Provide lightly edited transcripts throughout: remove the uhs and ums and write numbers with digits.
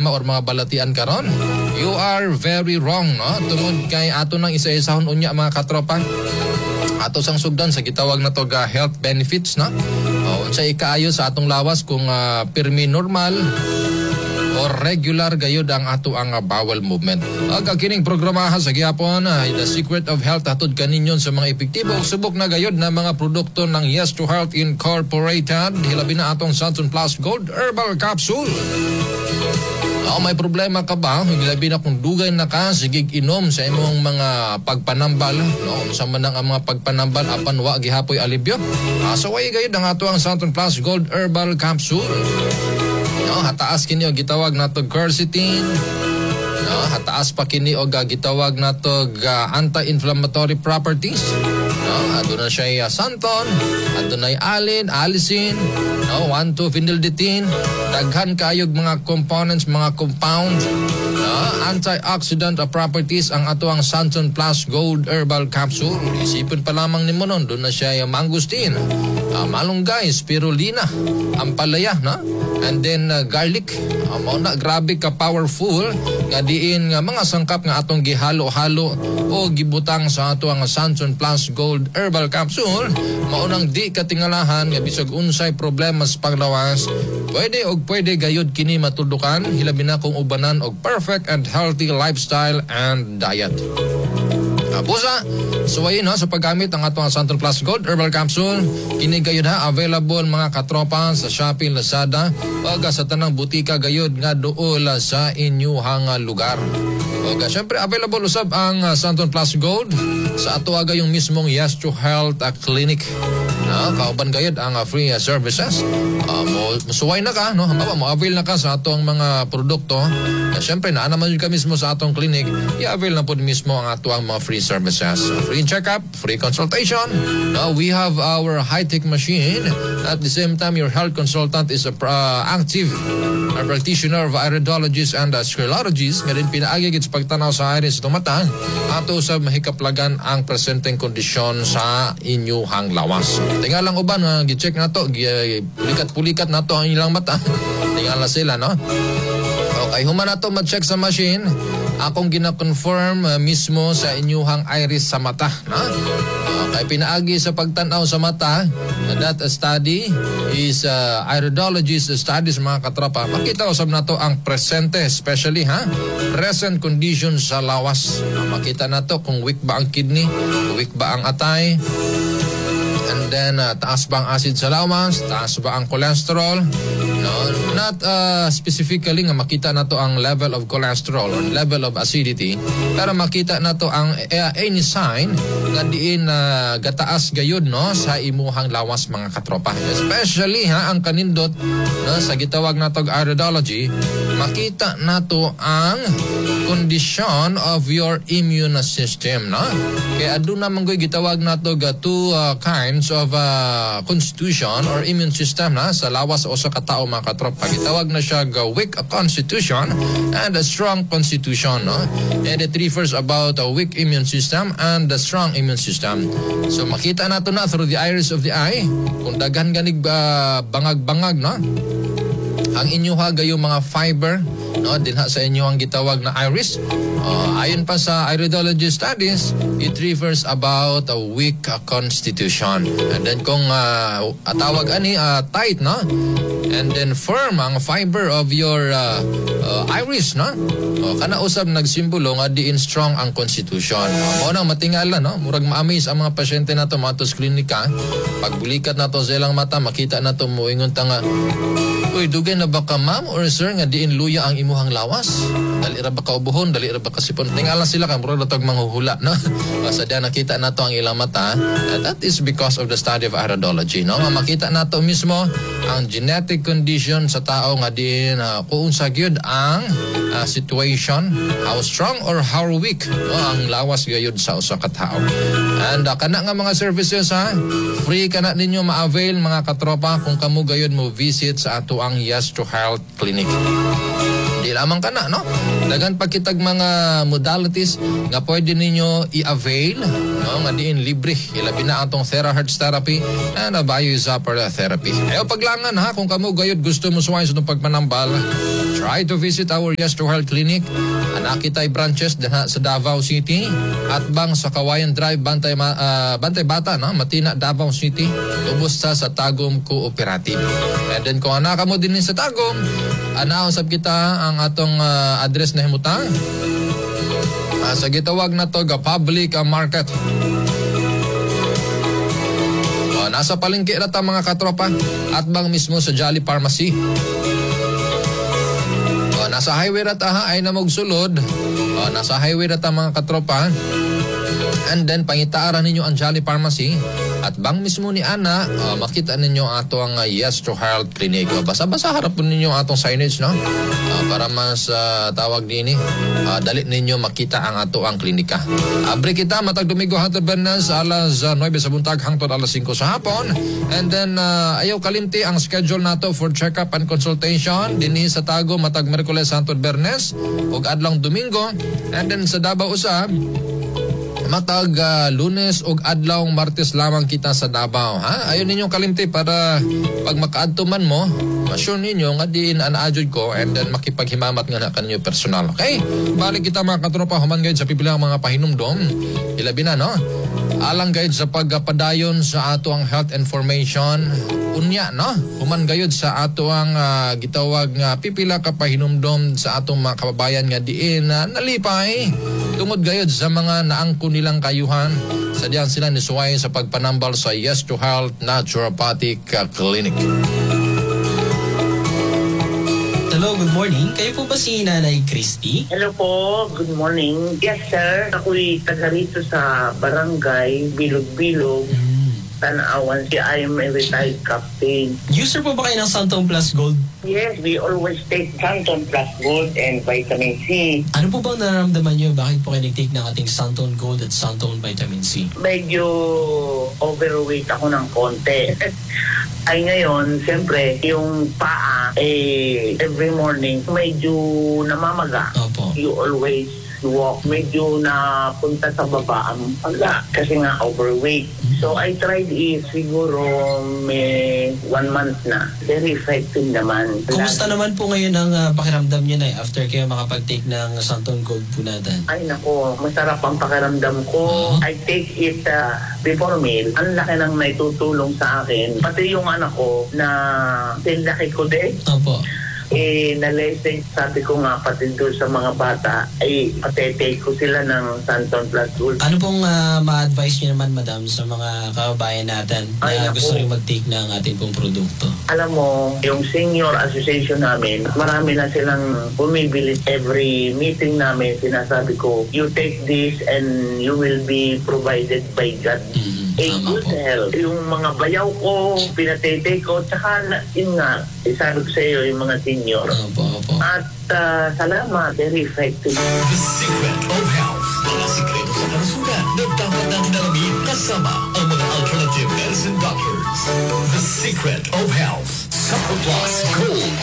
problema or mga balatian karon, you are very wrong, no? Tungod kay ato nang isa-isahon unya mga katropa. Ato sang sugdan sa gitawag na to health benefits, no? Unsay ikaayo sa atong lawas kung pirmi normal or regular gayud ang ato ang bowel movement. Aga kining programahan sa gihapon The Secret of Health hatod kaninyon sa mga epektibo ug subok na gayud na mga produkto ng Yes to Health Incorporated. Hilabi na atong Santon Plus Gold Herbal Capsule. May problema ka ba? Hilabi na kung dugay na ka, sigig inom sa imong mga pagpanambal. Sa man ang mga pagpanambal apan wa gihapoy alibyo. Saway gayud ang ato ang Santon Plus Gold Herbal Capsule. Hataas kini og gitawag nato quercetin. Hataas pa kini og gitawag nato anti-inflammatory properties. Aduna siya santon, adunay allicin, 1,2-phenylditin, daghan kaayog mga components, mga compound, antioxidant properties ang ato ang Santon Plus Gold Herbal Capsule. Isipin pa lamang nimo nun, doon na siya mangustin, malunggay, spirulina, ampalaya, and then garlic. Mao na grabe ka powerful nga diin nga mga sangkap nga atong gihalo-halo o gibutang sa ato ang Santon Plus Gold Herbal Capsule. Mao nang di katingalahan nga bisag unsay problema sa paglawas, pwede gayud kini matudukan, hilabi na kung ubanan og perfect and healthy lifestyle and diet. Busa, suwayin sa paggamit ang atong Santon Plus Gold Herbal Capsule. Kini gayud available mga katropa sa Shopee, Lazada, ug sa tanang butika gayud nga duol sa inyuhang lugar. Ug syempre available usab ang Santon Plus Gold sa ato yung mismong Yes to Health Clinic. Kauban gayud ang free services. Musuway na ka, mo-avail na ka sa atong mga produkto. Syempre naa naman yun ka mismo sa atong clinic, i-avail na po mismo ang ato ang mga free services. Free check-up, free consultation. We have our high-tech machine. At the same time, your health consultant is active practitioner of iridologist and sclerologist. Nga rin pinaagigit sa pagtanaw sa iris itong mata. Ato sa mahikaplagan ang presenteng kondisyon sa inyuhang lawas. Tingalang uban, gi-check na to, pulikat-pulikat na to ang ilang mata. Tingala sila, Okay, human na to mag-check sa machine. Akong gina-confirm mismo sa inyuhang iris sa mata. Kay pinaagi sa pagtanaw sa mata, that study is iridologist studies mga katropa. Makita usab na to ang presente, especially present condition sa lawas. Makita na to kung weak ba ang kidney, weak ba ang atay, and then taas ba ang acid sa lawas, taas ba ang cholesterol. Not specifically nga makita na to ang level of cholesterol or level of acidity, pero makita na to ang any sign nga diin gataas gayud sa imuhang lawas mga katropa. Especially ang kanindot sa gitawag na tog iridology, makita na to ang condition of your immune system. Kaya aduna man goy gitawag na to two kinds of constitution or immune system sa lawas o sa katao mga katropa. Gitawag na siya weak constitution and a strong constitution. And it refers about a weak immune system and a strong immune system. So makita nato na through the iris of the eye kung daghan ganig bangag-bangag ang inyuha gayo mga fiber dinha sa inyo ang gitawag na iris. Ayon pa sa iridology studies, it refers about a weak constitution. And then kung tawag ani tight and then firm ang fiber of your iris kana usab nagsimbolo nga diin strong ang constitution. Mao nang matingala murag ma-amaze ang mga pasyente nato matos klinika. Pagbulikat nato sa ilang mata, makita nato moingon ta nga, uy, dugay na ba ka ma'am or sir nga diin luya ang imuhang lawas? Dali ra ba ka ubuhon, dali ra ba ka sipon? Tingala sila kay murag natog manghuhula Basta diyan nakita nato ang ilang mata. That is because of the study of iridology. Makita nato mismo ang genetic condition sa tao nga diin kung unsa gyud ang situation, how strong or how weak ang lawas gayud sa usa ka tawo. And kana nga mga services free kana ninyo ma-avail mga katropa kung kamo gayud mo visit sa ato ang Yes to Health Clinic. Di lamang ka na, no? Dagan pagkitag mga modalities nga pwede ninyo i-avail, no? Nga diin libre, ilabi na atong terahertz therapy and bio-zapper therapy. Ayaw paglangan ha, kung kamo gayud gusto mo suway sa itong pagpanambal, try to visit our Yes to Health Clinic. Nakitay branches sa Davao City at bang sa Kawayan Drive, Bantay Bata, no? Matina, Davao City, ubos sa Tagum Cooperative. And then kung anaka mo din sa Tagum, anausap kita ang atong address na himutang sa gitawag na to public market. Nasa palengke na ta mga katropa at bang mismo sa Jolly Pharmacy. Nasa highway na ta ay namugsulod. Nasa highway na ta mga katropa. And then pangitaaran ninyo ang Jolly Pharmacy. At bang mismo ni Ana, makita ninyo ato ang Yes to Health Clinic. Basa-basa harap po ninyo atong signage, no? Para mas tawag din dali ninyo makita ang ato ang klinika. Abre kita matag Domingo hangtod Bernas alas 9 sa buntag hangtod alas 5 sa hapon. And then ayaw kalimti ang schedule nato for check-up and consultation dinhi sa Tago matag Miyerkules hangtod Bernes ug adlong Domingo. And then sa Davao usab matag Lunes ug adlaw Martes lamang kita sa Davao, ha? Ayon ninyong kalimti para pag makaadto man mo, masyon ninyo nga diin anaadjud ko and then makipaghimamat nga na kanyo personal. Okay? Balik kita mga katropa human gayud sa pipilang mga pahinumdom. Ilabi na, no? Alang gayud sa pagpadayon sa ato ang health information unya, no? Human gayud sa ato ang gitawag nga pipila ka pahinumdom sa atong mga kababayan nga diin nalipay tungod gayud sa mga naangko nilang kayuhan. Sadyan sila nisuway sa pagpanambal sa Yes to Health Naturopathic Clinic. Hello, good morning. Kayo po ba si Nanay Christy? Hello po, good morning. Yes sir, ako'y taga rito sa barangay Bilog-Bilog, Tanawan. I am a retired captain. User po ba kayo ng Santon Plus Gold? Yes, we always take Santon Plus Gold and Vitamin C. Ano po bang nararamdaman nyo? Bakit po kayo nag-take ng ating Santon Gold at Santon Vitamin C? Medyo overweight ako ng konti. Ay ngayon, siyempre, yung paa, every morning, medyo namamaga. Opo. You always walk, medyo napunta sa baba ang pagka kasi nga overweight. So I tried it siguro may 1 month na. Very effective naman. Kumusta naman po ngayon ang pakiramdam nyo na after kayo makapag-take ng Santon Gold po natin? Ay nako, masarap ang pakiramdam ko. I take it before meal. Ang laki ng naitutulong sa akin. Pati yung anak ko na laki ko din. Opo. Na-lesson, sabi ko nga pati doon sa mga bata, patetake ko sila ng Santon Plus Gold. Ano pong ma-advise nyo naman, madam, sa mga kababayan natin na gusto rin mag-take ng ating pong produkto? Alam mo, yung senior association namin, marami na silang bumibili. Every meeting namin, sinasabi ko, you take this and you will be provided by God. Good health. Yung mga bayaw ko, pinatete ko, tsaka yun nga, sabi ko sa iyo, yung mga senior. Opo. At salamat, very effective. The Secret of Health. Mga sikreto sa kalusugan na dapat natin alamin kasama ang mga alternative medicine doctors. The Secret of Health. Super Plus Gold.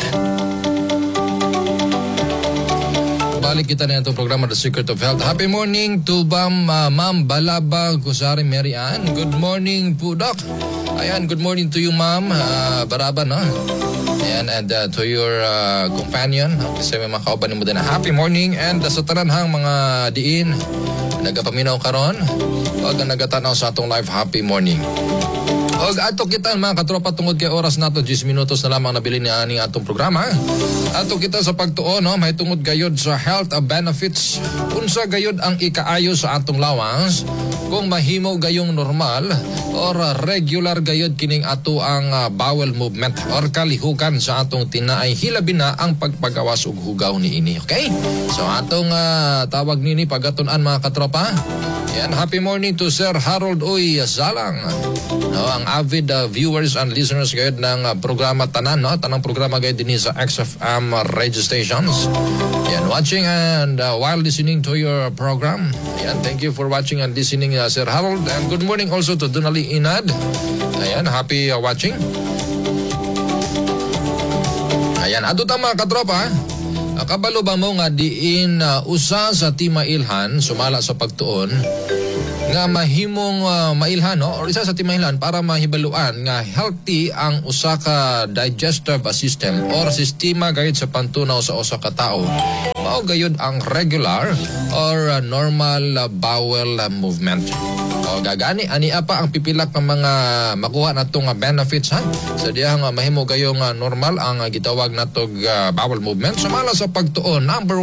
Balik kita na itong programa The Secret of Health. Happy morning to Ma'am Balaba Gusari Mary Ann. Good morning po, Doc. Ayan, good morning to you, Ma'am Baraba, no? Ayan, and to your companion. Kasi may mga kauban mo din na happy morning. And sa taranhang mga diin, nagapaminaw karon, wag ang nagatanaw sa atong live happy morning. Og ato kita mga katropa tungod kay oras nato 10 minutos na lamang nabili ni ani atong programa. Ato kita sa pagtuo no, may tungod gayod sa health benefits. Unsa gayod ang ikaayo sa atong lawas kung mahimo gayong normal or regular gayod kining ato ang bowel movement or kalihukan sa atong tinaay hilabi na ang pagpagawas og hugaw niini. Okay? So atong tawag nini pagaton-an mga katropa. Yan, happy morning to Sir Harold Uy Zalang. No, ang avid viewers and listeners gayud ng programa tanan, no? Tanang programa gayud din sa XFM radio stations. Yan, watching and while listening to your program. Yan, thank you for watching and listening, Sir Harold. And good morning also to Donali Inad. Ayan, happy watching. Ayan, ato ta mga katropa. Kabalo ba mo nga diin usa sa timailhan sumala sa pagtuon nga mahimong mailhan no or isa sa timailhan para mahibaluan nga healthy ang usa ka digestive system or sistema gayud sa pantunaw sa usa ka tawo. Mao gayud ang regular or normal bowel movement. O gagani ani apa ang pipilak ng mga makuha nato nga benefits ha. Sa diyang mahimo gayong normal ang gitawag natog bowel movement. Sumala sa pagtuon, number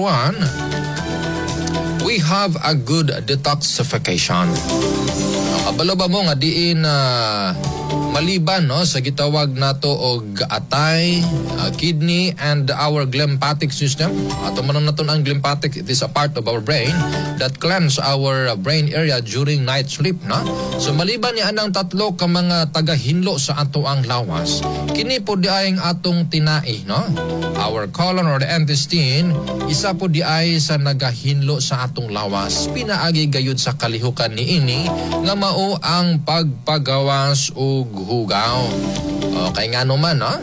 1, we have a good detoxification. Kabalo ba mo nga diin maliban no sa gitawag nato og atay, kidney and our glymphatic system. Ato man naton ang glymphatic, it is a part of our brain that cleanse our brain area during night sleep na. So maliban ni anang tatlo ka mga tagahinlo sa ato ang lawas, kini po di ay atong tinai no. Our colon or the intestine isa po di ay sa nagahinlo sa atong lawas. Pinaagi gayud sa kalihukan niini nga mao ang pagpagawas og hugaw. Okay nga naman ha.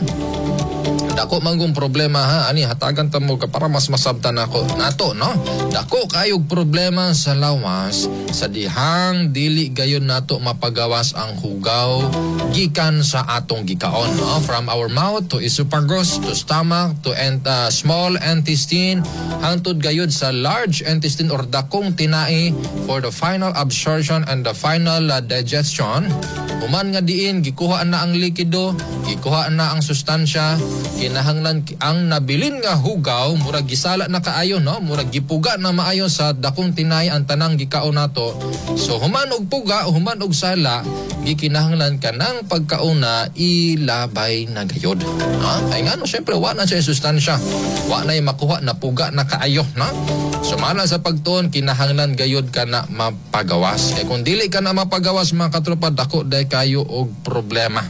Dako manggong problema ha ani hatagan ta mo ka para mas masabtan nako nato no. Dako kayog problema sa lawas sa dihang dili gayon nato mapagawas ang hugaw gikan sa atong gikaon no? From our mouth to esophagus to stomach to small intestine hangtod gayud sa large intestine or dakong tinai for the final absorption and the final digestion. Human nga diin gikuha na ang likido, gikuha na ang sustansya, kinahanglan ang nabilin nga hugaw murag gisala na kaayo no, murag gipuga na maayo sa dakong tinay ang tanang gikaon nato. So human og puga, human og sala, gikinahanglan kanang pagkauna ilabay na gayod. No? Ay ngano syempre wa na siya sustansya, wa na makuha na puga na kaayo no. Sumala sa pagtuon kinahanglan gayod ka na mapagawas. Kay kung dili ka na mapagawas mga katropa, dako day kayo og problema.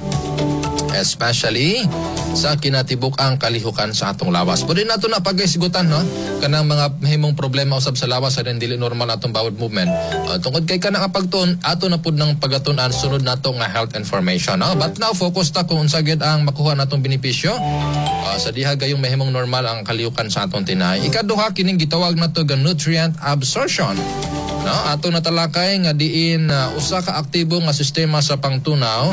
Especially sa kinatibuk ang kalihukan sa atong lawas. Pwede nato na pag-isgutan no? Kanang mga mahimong problema usab sa lawas sa dili normal atong bowel movement. Tungod kay kanang pagtuon ato na pud ng pagatunan sunod nato nga health information. No? But now focus ta kung unsa gyud ang makuha natong benepisyo. Sa diha gayong mahimong normal ang kalihukan sa atong tinay. Ikaduha kining gitawag nato nga nutrient absorption. No, ato natalakay nga diin usa ka aktibo nga sistema sa pangtunaw.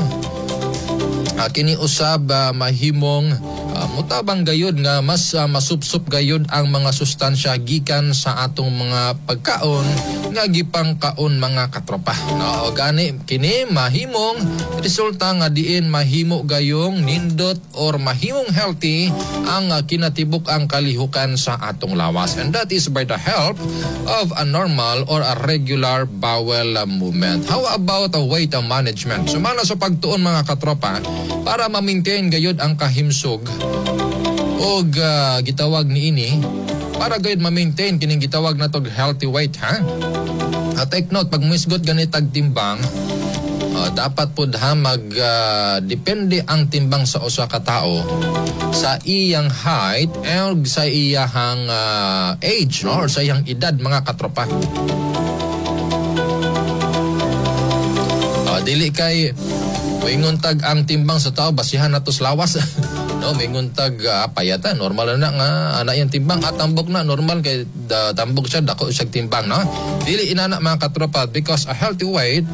Kini usab mahimong mutabang gayud nga mas masupsup gayud ang mga sustansya gikan sa atong mga pagkaon nga gipangkaon mga katropa. No, gani kini mahimong resulta nga diin mahimo gayong nindot or mahimong healthy ang kinatibuk ang kalihukan sa atong lawas, and that is by the help of a normal or a regular bowel movement. How about a weight management? Sumala sa pagtuon mga katropa para ma-maintain gayud ang kahimsog o gitawag niini para gayud ma-maintain kining gitawag na tog healthy weight ha. Take note pag misgot ganitag timbang dapat pud ha depende ang timbang sa usa ka tawo sa iyang height and sa iyang age no? Or sa iyang edad mga katropa. Dili kay moingon tag ang timbang sa tao basihan nato sa lawas. No, moingon tag payata normal na nga ana yang timbang at tambok na normal kay tambok siya dako siya timbang no. Dili inana mga katropa because a healthy weight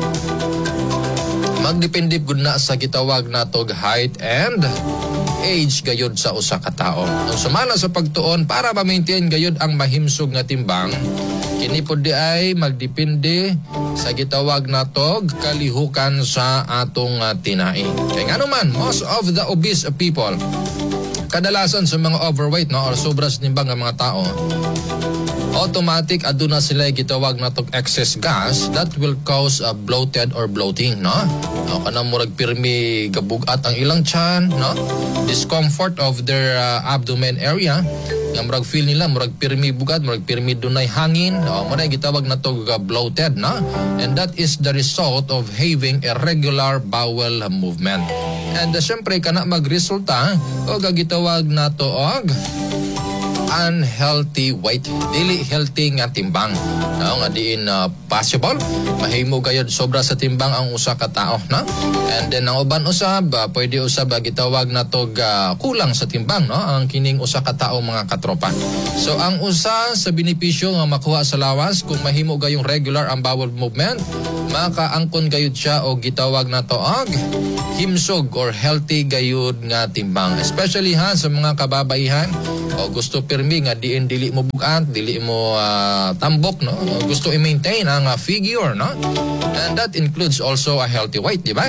magdepende gud na sa gitawag natog height and age gayud sa usa ka tawo. Sumala sa pagtuon para ma-maintain gayud ang mahimsog nga timbang, kini pod di ay magdepende sa gitawag natog kalihukan sa atong tinai. Kay ngano man most of the obese people kadalasan sa mga overweight no or sobra sa timbang nga mga tao, automatic aduna sila gitawag natog excess gas that will cause a bloated or bloating no. Kanang murag pirmi gabugat ang ilang tiyan no, discomfort of their abdomen area nga murag feel nila murag pirmi bugat, murag pirmi dunay hangin mo na gitawag natog bloated no, and that is the result of having a regular bowel movement. And syempre kana magresulta o gitawag nato og unhealthy weight, dili healthy nga timbang. Nga diin possible mahimo gayud sobra sa timbang ang usa ka tawo, no? And then ang uban usab pwede usab gitawag natog kulang sa timbang, no? Ang kining usa ka tawo mga katropa. So ang usa sa benepisyo nga makuha sa lawas kung mahimo gayong regular ang bowel movement, makaangkon gayud siya o gitawag nato og himsog or healthy gayud nga timbang, especially sa mga kababaihan o gusto pirmi nga diin dili mo bugat, dili mo tambok, no? Gusto i-maintain ang figure, no? And that includes also a healthy weight, di ba?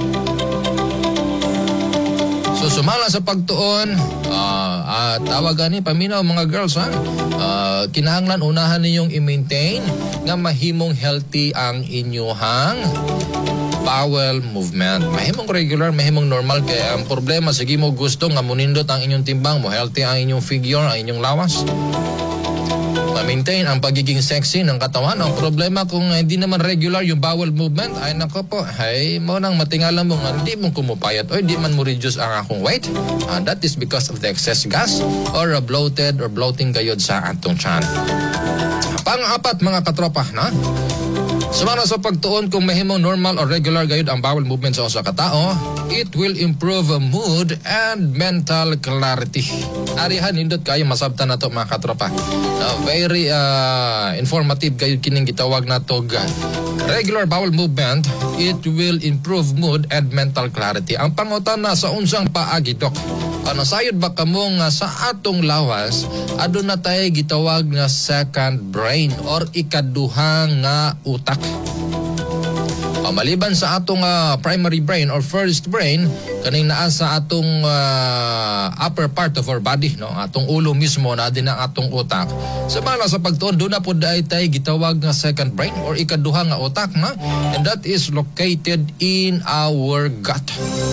So sumala sa pagtuon, tawagan ni paminaw mga girls, kinahanglan unahan ninyong i-maintain nga mahimong healthy ang inyuhang bowel movement. Mahimong regular, mahimong normal. Kaya ang problema, sige mo gusto nga munindot ang inyong timbang mo, healthy ang inyong figure, ang inyong lawas, ma-maintain ang pagiging sexy ng katawan. Ang problema kung hindi naman regular yung bowel movement, ay nako po, ay mo nang matingalan mo nga hindi mo kumupayat o hindi man mo reduce ang akong weight. That is because of the excess gas or bloated or bloating gayod sa atong tiyan. Pang-apat mga katropa, na? Sumara sa pagtuon kung mahimong normal or regular gayud ang bowel movement sa usa ka tawo, it will improve mood and mental clarity. Arihan nindot kayo masabtan nato mga katropa. Very informative gayud kining gitawag nato regular bowel movement. It will improve mood and mental clarity. Ang pangutan na sa unsang paagi, Dok? Ano sayod ba kamo nga sa atong lawas aduna tayo gitawag nga second brain or ikaduha nga utak? Maliban sa atong primary brain or first brain, kaning naa sa atong upper part of our body, no? Atong ulo mismo na din ang atong utak. Samala sa pagtuon doon na po dahil tayo gitawag nga second brain or ikaduha nga utak, na? And that is located in our gut.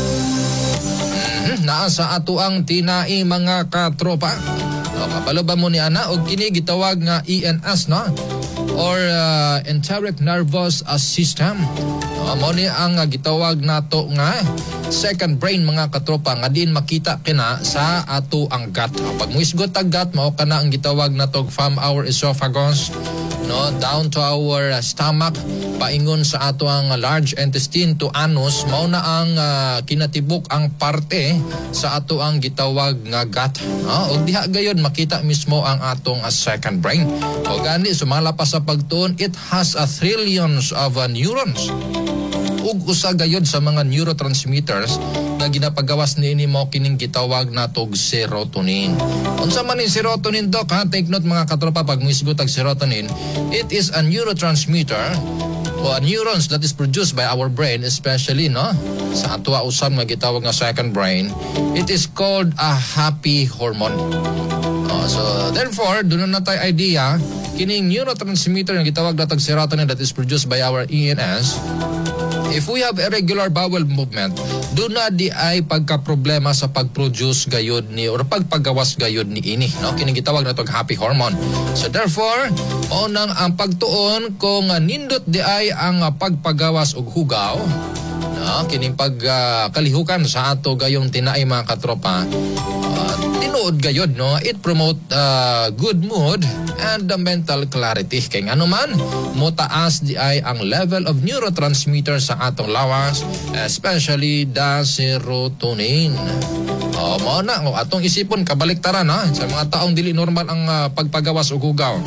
Naasa ato ang tinai mga katropa. Kapalo ba mo ni ana og kini gitawag nga ENS, no? Or enteric nervous system. Mo ni ang gitawag nato nga second brain mga katropa nga din makita kina sa ato ang gut. Pag muisgot ang gut, mao kana ang gitawag nato from our esophagus, no, down to our stomach, paingon sa ato ang large intestine to anus, mao na ang kinatibuk ang parte sa ato ang gitawag nga gut. Og diha gayon makita mismo ang atong second brain. O gani sumala pa sa pagtuon, it has trillions of neurons. Ug usa gayud sa mga neurotransmitters na ginapagawas niini mo kining gitawag natog serotonin. Unsa man ni serotonin, Dok? Take note mga katropa, pag muisgot ang serotonin, it is a neurotransmitter o neurons that is produced by our brain, especially, no, sa ato usab nga gitawag nga second brain. It is called a happy hormone. So therefore, doon na tayo idea kining neurotransmitter nga gitawag natog serotonin that is produced by our ENS. If we have irregular bowel movement, doon na di ay pagka-problema sa pag-produce gayod ni or pagpagawas gayod ni ini, no? Kining gitawag na tog happy hormone. So therefore, unang ang pagtuon kung nindot di ay ang pagpagawas og hugaw, no? Kining pagkalihukan sa ato gayong tinai mga katropa, tinuod gayod, no? It promote good mood and the mental clarity. Kay ano man, motaas di ay ang level of neurotransmitter sa atong lawas, especially the serotonin. Mao na kung atong isipon kabaliktaran, sa mga taong dili normal ang pagpagawas og hugaw.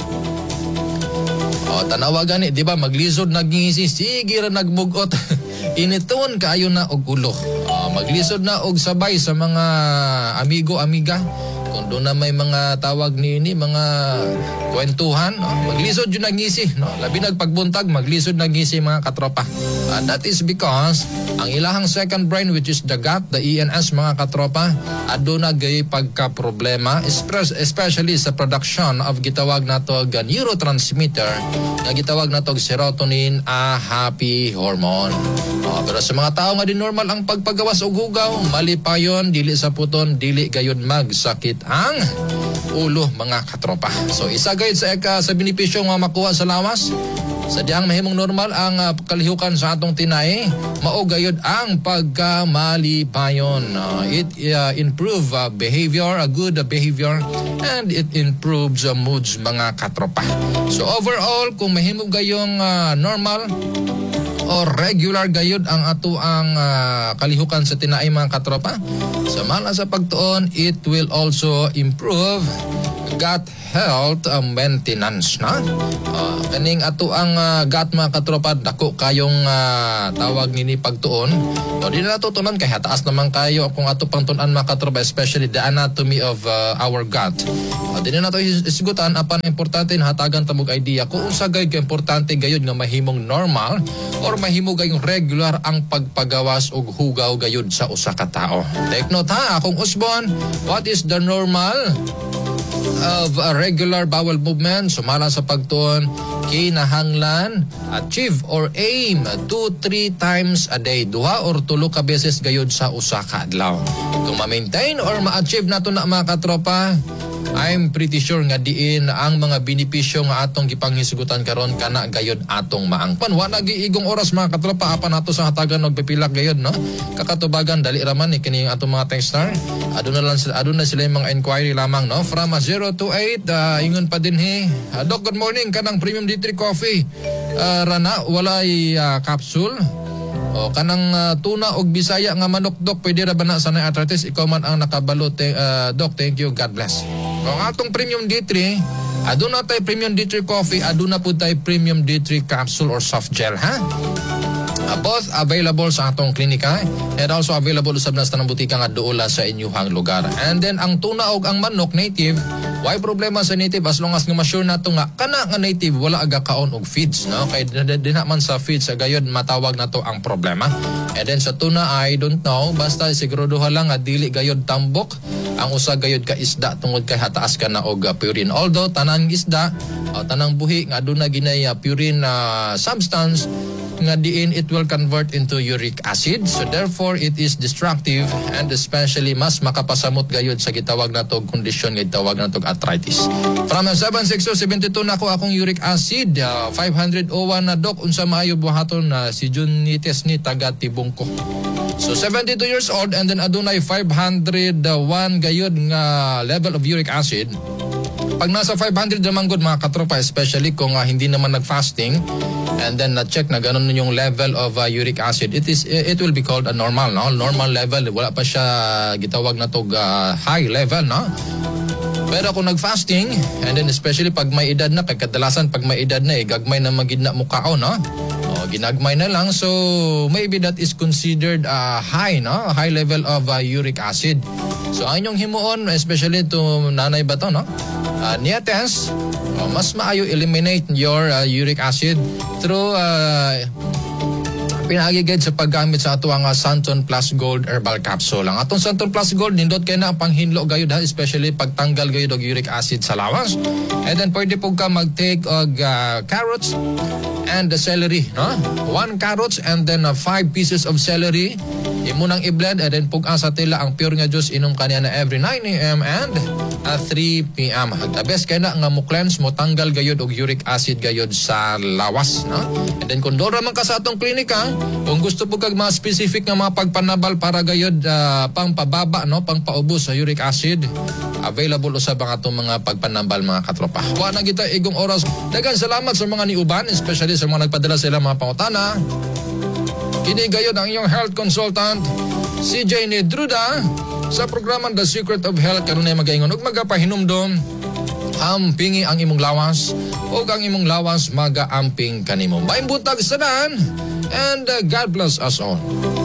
Tanawa gani, di ba, maglisod nagngisi, sige ra nagmugot. Initon kaayo na og ulo. Maglisod na og sabay sa mga amigo-amiga. Kung doon na may mga tawag ni mga kwentuhan, maglisod yun nagngisi, no? Labi nagpagbuntag, maglisod nagngisi mga katropa. And that is because ang ilahang second brain, which is the gut, the ENS mga katropa, aduna gay pagka-problema, especially sa production of gitawag nato neurotransmitter na gitawag nato serotonin, a happy hormone. Pero sa mga tao nga din normal ang pagpagawas og hugaw, mali pa yon, dili sa puton, dili gayon magsakit ang ulo mga katropa. So isa gayud sa benepisyo nga makuha sa lawas, Sadyang mahimong normal ang kalihukan sa atong tinay, mao gayud ang pagkamalipayon. It improve behavior, a good behavior, and it improves moods mga katropa. So overall, kung mahimo gayong normal o regular gayud ang ato ang kalihukan sa tinay mga katropa, samala sa pagtuon, it will also improve gut health maintenance na. Kaning ato ang gut mga katropa, dako kayong tawag nini pagtuon. O di na natutunan kay hataas naman kayo kung ato pang tunan mga katropa, especially the anatomy of our gut. Di na nato isigutan apan importante hatagan tamog idea kung unsa gay ka importante gayud nga mahimong normal or mahimo gayong regular ang pagpagawas og hugaw gayud sa usa ka tawo. Take note ha, akong usbon, what is the normal of a regular bowel movement? Sumala sa pagtuon, kinahanglan achieve or aim 2-3 times a day, 2 or 3 ka beses gayud sa usa ka adlaw. Kung ma-maintain or ma-achieve nato na mga katropa, I'm pretty sure nga diin ang mga benepisyo nga atong gipanghisgutan karon kana gayud atong maangpan. Wa na giigong oras mga katropa apan nato sa hatagan og pipila gayud no. Kakatubagan dali raman ni kini atong mga texter. Aduna sila yung mga inquiry lamang no from 028 ingon pa din Doc, good morning, kanang Premium D3 coffee rana walay capsule. O kanang tuna og Bisaya nga manok, Doc, pwede ra ba na sa arthritis? Ikaw man ang nakabalo, Doc, thank you, God bless. Kung atong Premium D3, aduna tay Premium D3 coffee, aduna po tay Premium D3 capsule or soft gel, ha? Both available sa atong klinika and also available usab na sa tanang butika nga duula sa inyuhang lugar. And then ang tuna og ang manok native, why problema sa native as long as nga ma-sure nato nga kana nga native wala aga kaon og feeds, no? Kay dinha man sa feeds sa gayud matawag nato ang problema. And then sa tuna, I don't know, basta siguraduha lang nga dili gayud tambok ang usa gayud ka isda tungod kay hataas ka na og purine. Although tanang isda o tanang buhi nga aduna ginay purine substance nga diin it will convert into uric acid, so therefore it is destructive and especially mas makapasamot gayud sa gitawag nato kondisyon nga gitawag nato arthritis. From 76072 nako akong uric acid 501 na, Doc, unsa maayo buhaton na si Junites ni taga Tibungko. So 72 years old and then adunay 501 gayud nga level of uric acid. Pag nasa 500 naman good mga katropa, especially kung hindi naman nag-fasting and then na-check na ganun yung level of uric acid, it will be called a normal, no? Normal level, wala pa siya gitawag na to high level, no? Pero kung nag-fasting and then especially pag may edad na, kadalasan pag may edad na gagmay na magid na mukao, no? O ginagmay na lang, so maybe that is considered high, no? High level of uric acid. So ang inyong himuon, especially to nanay ba to, no? Niates, mas maayo eliminate your uric acid through pinagigid sa paggamit sa ato ang Santon Plus Gold Herbal Capsule. Ang atong Santon Plus Gold nindot kay na ang panghinlo gayud, especially pagtanggal gayud og uric acid sa lawas. And then pwede po ka mag-take og carrots and the celery, no? 1 carrots and then 5 pieces of celery. Imo nang i-blend and then pug-an sa tila ang pure nga juice inom kaniya na every 9 a.m. and 3 p.m. The best kay na nga mo cleanse mo tanggal gayud og uric acid gayud sa lawas, no? And then kung doon raman ka sa atong klinika, kung gusto po kag mga specific nga mga pagpanabal para gayud pang pababa, no, pang paubos sa uric acid, available usab ang atong mga pagpanambal mga katropa. Wa na kita igong oras. Daghang salamat sa mga niuban, especially sa mga nagpadala sila mga pangutana. Kini gayud ang iyong health consultant, CJ Nedruda, sa programang The Secret of Health. Karon ay magaingon ug magapahinumdom, ampingi ang imong lawas ug ang imong lawas magaamping kanimo. Maayong buntag sa tanan and God bless us all.